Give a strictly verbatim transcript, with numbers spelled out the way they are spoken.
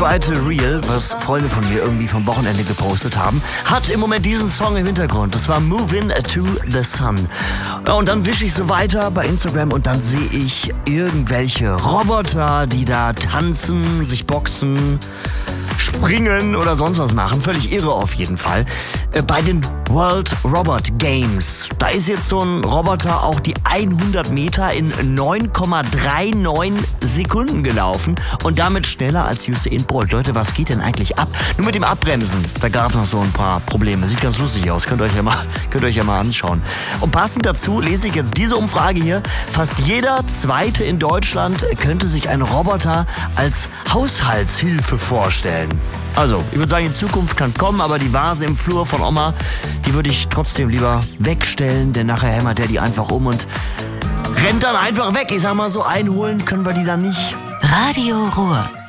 zweite Reel, was Freunde von mir irgendwie vom Wochenende gepostet haben, hat im Moment diesen Song im Hintergrund. Das war Movin' to the Sun. Ja, und dann wische ich so weiter bei Instagram und dann sehe ich irgendwelche Roboter, die da tanzen, sich boxen, springen oder sonst was machen. Völlig irre auf jeden Fall. Äh, bei den World Robot Games. Da ist jetzt so ein Roboter auch die hundert Meter in neun Komma neununddreißig Sekunden gelaufen und damit schneller als Usain Bolt. Leute, was geht denn eigentlich ab? Nur mit dem Abbremsen, da gab es noch so ein paar Probleme. Sieht ganz lustig aus, könnt ihr euch ja mal, könnt ihr euch ja mal anschauen. Und passend dazu lese ich jetzt diese Umfrage hier. Fast jeder Zweite in Deutschland könnte sich einen Roboter als Haushaltshilfe vorstellen. Also, ich würde sagen, in Zukunft kann kommen, aber die Vase im Flur von Oma, die würde ich trotzdem lieber wegstellen, denn nachher hämmert der die einfach um und rennt dann einfach weg. Ich sag mal so, einholen können wir die dann nicht. Radio Ruhr.